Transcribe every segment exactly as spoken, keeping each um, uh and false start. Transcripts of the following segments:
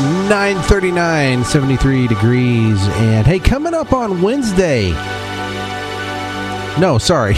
nine thirty-nine, seventy-three degrees. And hey, coming up on Wednesday. No, sorry.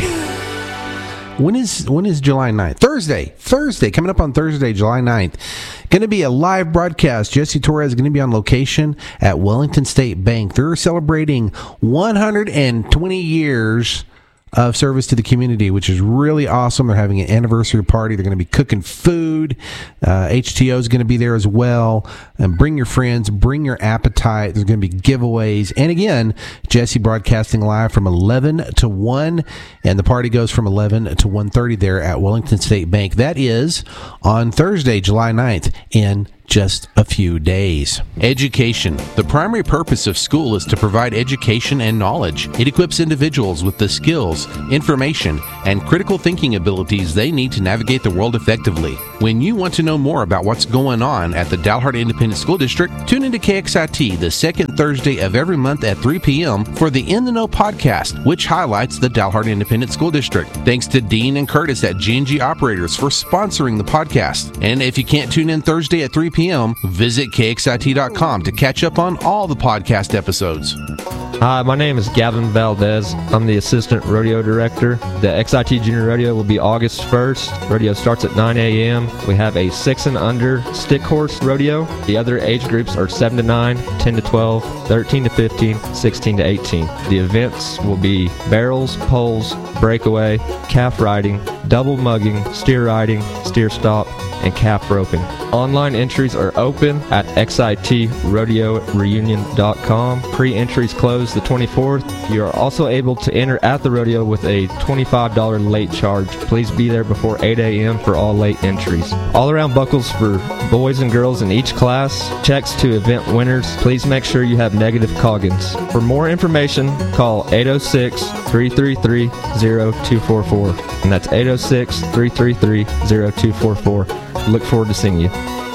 When is when is July ninth? Thursday. Thursday. Coming up on Thursday, July ninth. Going to be a live broadcast. Jesse Torres is going to be on location at Wellington State Bank. They're celebrating one hundred twenty years of service to the community, which is really awesome. They're having an anniversary party. They're going to be cooking food. Uh, H T O is going to be there as well. And bring your friends, bring your appetite. There's going to be giveaways. And again, Jesse broadcasting live from eleven to one, and the party goes from eleven to one thirty there at Wellington State Bank. That is on Thursday, July ninth in just a few days. Education. The primary purpose of school is to provide education and knowledge. It equips individuals with the skills, information, and critical thinking abilities they need to navigate the world effectively. When you want to know more about what's going on at the Dalhart Independent School District, tune into K X I T the second Thursday of every month at three p.m. for the In the Know podcast, which highlights the Dalhart Independent School District. Thanks to Dean and Curtis at G and G Operators for sponsoring the podcast. And if you can't tune in Thursday at three p.m., visit K X I T dot com to catch up on all the podcast episodes. Hi, my name is Gavin Valdez. I'm the Assistant Rodeo Director. The X I T Junior Rodeo will be August first. Rodeo starts at nine a.m. We have a six and under stick horse rodeo. The other age groups are seven to nine, ten to twelve, thirteen to fifteen, sixteen to eighteen. The events will be barrels, poles, breakaway, calf riding, double mugging, steer riding, steer stop, and calf roping. Online entries are open at X I T rodeo reunion dot com. Pre-entries close the twenty-fourth. You are also able to enter at the rodeo with a twenty-five dollars late charge. Please be there before eight a.m. for all late entries. All-around buckles for boys and girls in each class. Checks to event winners. Please make sure you have negative Coggins. For more information, call eight oh six, three three three, oh two four four. And that's eight oh six, three three three, oh two four four. Look forward to seeing you.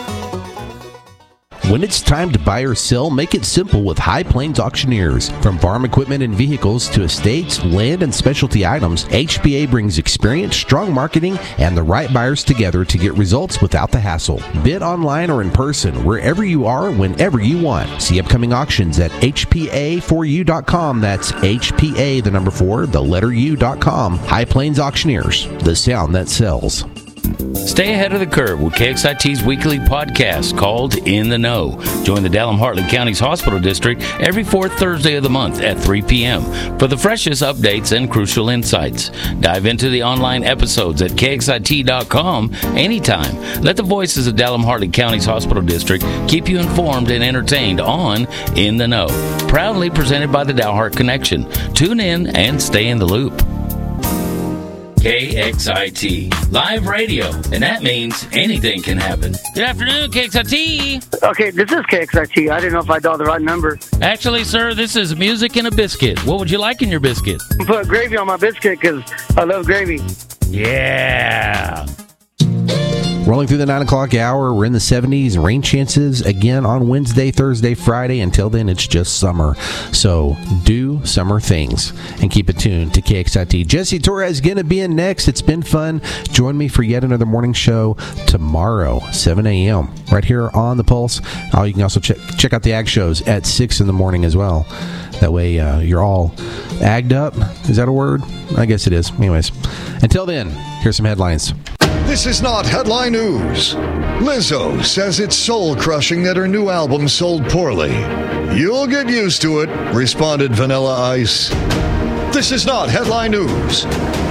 When it's time to buy or sell, make it simple with High Plains Auctioneers. From farm equipment and vehicles to estates, land, and specialty items, H P A brings experience, strong marketing, and the right buyers together to get results without the hassle. Bid online or in person, wherever you are, whenever you want. See upcoming auctions at H P A four U dot com. That's H P A, the number four, the letter U dot com. High Plains Auctioneers, the sound that sells. Stay ahead of the curve with K X I T's weekly podcast called In the Know. Join the Dalhart-Hartley County's Hospital District every fourth Thursday of the month at three p.m. for the freshest updates and crucial insights. Dive into the online episodes at K X I T dot com anytime. Let the voices of Dalhart-Hartley County's Hospital District keep you informed and entertained on In the Know. Proudly presented by the Dalhart Connection. Tune in and stay in the loop. K X I T, live radio, and that means anything can happen. Good afternoon, K X I T. Okay, this is K X I T. I didn't know if I dialed the right number. Actually, sir, this is music and a biscuit. What would you like in your biscuit? Put gravy on my biscuit because I love gravy. Yeah. Rolling through the nine o'clock hour, we're in the seventies. Rain chances again on Wednesday, Thursday, Friday. Until then, it's just summer. So do summer things and keep it tuned to K X I T. Jesse Torres is going to be in next. It's been fun. Join me for yet another morning show tomorrow, seven a.m. right here on The Pulse. Oh, you can also check, check out the ag shows at six in the morning as well. That way uh, you're all agged up. Is that a word? I guess it is. Anyways, until then, here's some headlines. This is not headline news. Lizzo says it's soul-crushing that her new album sold poorly. You'll get used to it, responded Vanilla Ice. This is not headline news.